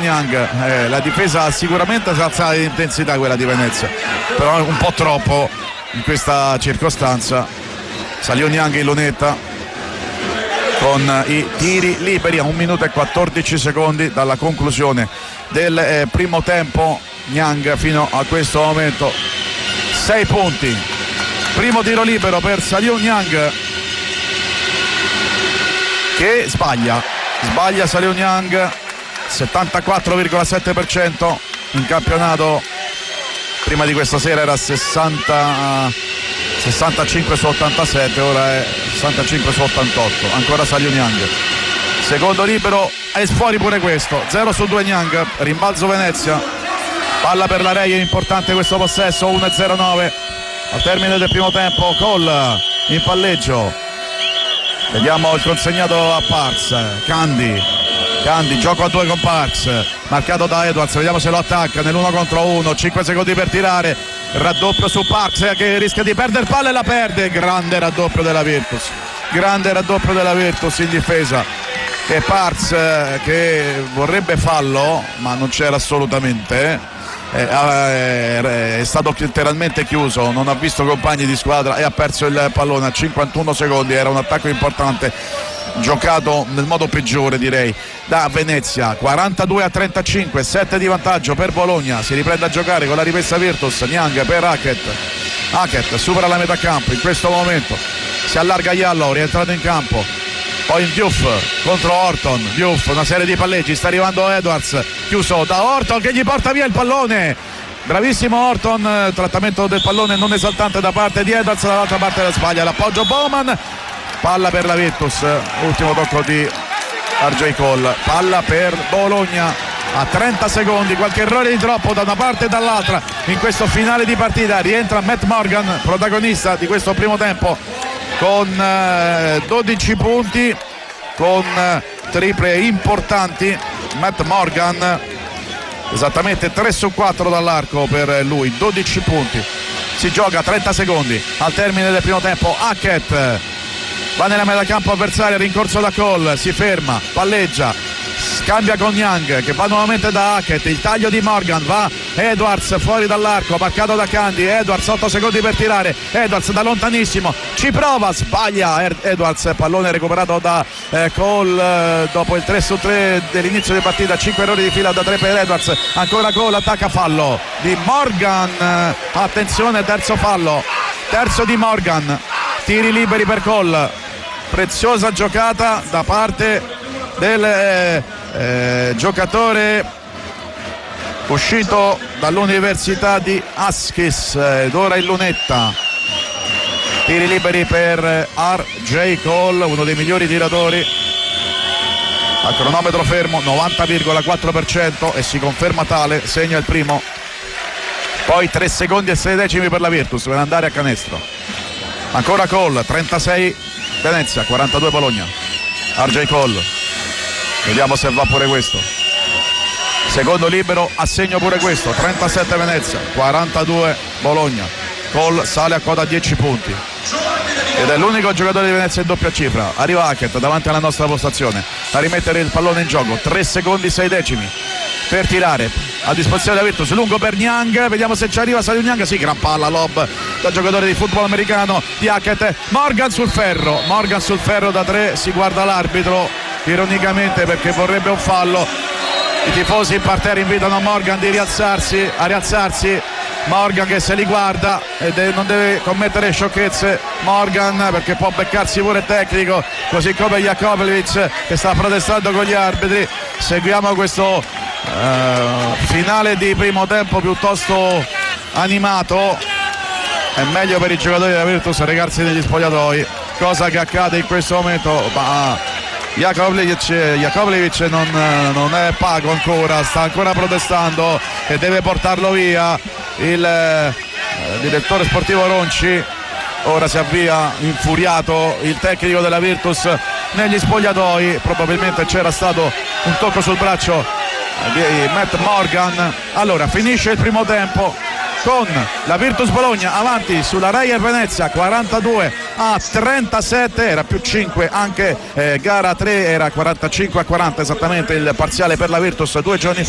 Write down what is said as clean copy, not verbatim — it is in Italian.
Niang. La difesa sicuramente si è alzata di intensità, quella di Venezia, però un po' troppo in questa circostanza. Salio Niang in lunetta con i tiri liberi a 1 minuto e 14 secondi dalla conclusione del primo tempo. Niang fino a questo momento 6 punti. Primo tiro libero per Salio Niang, che sbaglia Salio Niang. 74,7% in campionato, prima di questa sera era 65 su 87, ora è 65 su 88. Ancora Salio Niang, secondo libero, è fuori pure questo. 0 su 2 Niang. Rimbalzo Venezia, palla per la Reie, importante questo possesso. 1-0-9 al termine del primo tempo. Cole in palleggio, vediamo il consegnato a Parks. Candy, gioco a 2 con Parks, marcato da Edwards, vediamo se lo attacca nell'1 contro 1. 5 secondi per tirare, raddoppio su Parks che rischia di perdere palla e la perde. Grande raddoppio della Virtus in difesa. E Parks che vorrebbe fallo, ma non c'era assolutamente, è stato letteralmente chiuso, non ha visto compagni di squadra e ha perso il pallone a 51 secondi. Era un attacco importante, giocato nel modo peggiore, direi, da Venezia. 42-35, 7 di vantaggio per Bologna. Si riprende a giocare con la rimessa Virtus. Niang per Hackett supera la metà campo, in questo momento si allarga Jallow, rientrato in campo, poi in Diouf contro Horton. Diouf, una serie di palleggi, sta arrivando Edwards, chiuso da Horton che gli porta via il pallone. Bravissimo Horton, trattamento del pallone non esaltante da parte di Edwards. Dall'altra parte la sbaglia l'appoggio Bowman. Palla per la Virtus, ultimo tocco di RJ Cole. Palla per Bologna a 30 secondi, qualche errore di troppo da una parte e dall'altra in questo finale di partita. Rientra Matt Morgan, protagonista di questo primo tempo, con 12 punti, con triple importanti. Matt Morgan, esattamente 3 su 4 dall'arco per lui, 12 punti. Si gioca 30 secondi al termine del primo tempo. Hackett va nella metà campo avversaria, rincorso da Cole, si ferma, palleggia, scambia con Niang che va nuovamente da Hackett. Il taglio di Morgan, va Edwards fuori dall'arco, marcato da Candy. Edwards 8 secondi per tirare, Edwards da lontanissimo ci prova, sbaglia Edwards. Pallone recuperato da Cole dopo il 3 su 3 dell'inizio di partita. 5 errori di fila da 3 per Edwards. Ancora Cole, attacca, fallo di Morgan. Attenzione, terzo fallo, terzo di Morgan. Tiri liberi per Cole, preziosa giocata da parte del giocatore uscito dall'Università di Askis, ed ora in lunetta. Tiri liberi per RJ Cole, uno dei migliori tiratori. Al cronometro fermo, 90,4%, e si conferma tale. Segna il primo, poi 3 secondi e 6 decimi per la Virtus per andare a canestro. Ancora Cole, 36 Venezia, 42 Bologna. RJ Cole, vediamo se va pure questo. Secondo libero, assegno pure questo. 37 Venezia, 42 Bologna. Cole sale a quota 10 punti ed è l'unico giocatore di Venezia in doppia cifra. Arriva Hackett davanti alla nostra postazione a rimettere il pallone in gioco. 3 secondi 6 decimi per tirare, a disposizione della Virtus. Lungo per Niang, vediamo se ci arriva Salio Niang. Sì, gran palla, lob da giocatore di football americano di Hackett. Morgan sul ferro da 3, si guarda l'arbitro ironicamente perché vorrebbe un fallo. I tifosi in parterre invitano Morgan a rialzarsi. Morgan che se li guarda e non deve commettere sciocchezze. Morgan, perché può beccarsi pure il tecnico, così come Jakovlevic che sta protestando con gli arbitri. Seguiamo questo finale di primo tempo piuttosto animato. È meglio per i giocatori della Virtus recarsi negli spogliatoi, cosa che accade in questo momento, ma Jakovlevic non è pago ancora, sta ancora protestando e deve portarlo via il direttore sportivo Ronci. Ora si avvia infuriato il tecnico della Virtus negli spogliatoi. Probabilmente c'era stato un tocco sul braccio di Matt Morgan. Allora finisce il primo tempo con la Virtus Bologna avanti sulla Reyer Venezia 42-37, era più 5 anche gara 3, era 45-40 esattamente il parziale per la Virtus 2 giorni fa.